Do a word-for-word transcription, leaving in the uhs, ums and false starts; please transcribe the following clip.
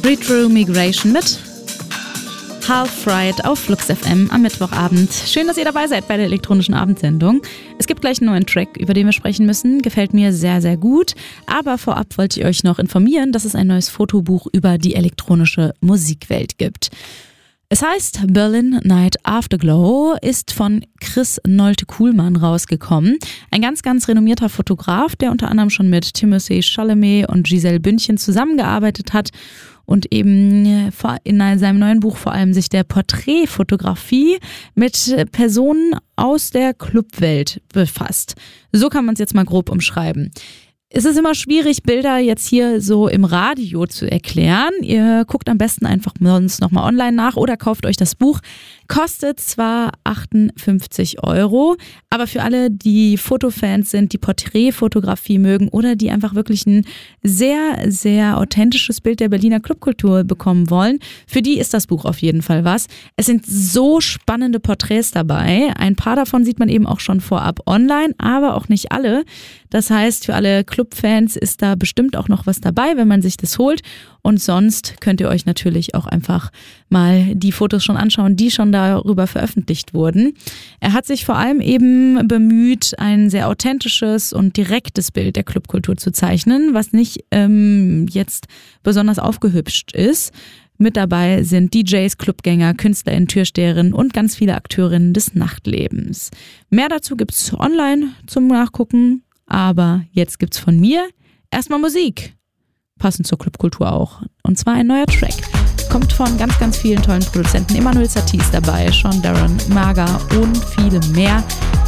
Retro Migration mit Half Fried auf Flux F M am Mittwochabend. Schön, dass ihr dabei seid bei der elektronischen Abendsendung. Es gibt gleich einen neuen Track, über den wir sprechen müssen. Gefällt mir sehr, sehr gut. Aber vorab wollte ich euch noch informieren, dass es ein neues Fotobuch über die elektronische Musikwelt gibt. Es heißt Berlin Night Afterglow, ist von Chris Nolte-Kuhlmann rausgekommen. Ein ganz, ganz renommierter Fotograf, der unter anderem schon mit Timothée Chalamet und Giselle Bündchen zusammengearbeitet hat und eben in seinem neuen Buch vor allem sich der Porträtfotografie mit Personen aus der Clubwelt befasst. So kann man es jetzt mal grob umschreiben. Es ist immer schwierig, Bilder jetzt hier so im Radio zu erklären. Ihr guckt am besten einfach sonst nochmal online nach oder kauft euch das Buch. Kostet zwar achtundfünfzig Euro, aber für alle, die Fotofans sind, die Porträtfotografie mögen oder die einfach wirklich ein sehr, sehr authentisches Bild der Berliner Clubkultur bekommen wollen, für die ist das Buch auf jeden Fall was. Es sind so spannende Porträts dabei. Ein paar davon sieht man eben auch schon vorab online, aber auch nicht alle. Das heißt, für alle Clubfans ist da bestimmt auch noch was dabei, wenn man sich das holt. Und sonst könnt ihr euch natürlich auch einfach mal die Fotos schon anschauen, die schon darüber veröffentlicht wurden. Er hat sich vor allem eben bemüht, ein sehr authentisches und direktes Bild der Clubkultur zu zeichnen, was nicht ähm, jetzt besonders aufgehübscht ist. Mit dabei sind D Js, Clubgänger, KünstlerInnen, Türsteherinnen und ganz viele Akteurinnen des Nachtlebens. Mehr dazu gibt's online zum Nachgucken, aber jetzt gibt's von mir erstmal Musik. Passend zur Clubkultur auch. Und zwar ein neuer Track. Kommt von ganz, ganz vielen tollen Produzenten. Emmanuel Satie ist dabei, Sean Darren, Maga und viele mehr.